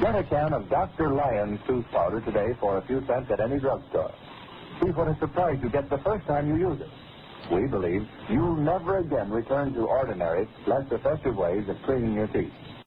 Get a can of Dr. Lyon's tooth powder today for a few cents at any drugstore. See what a surprise you get the first time you use it. We believe you'll never again return to ordinary, less effective ways of cleaning your teeth.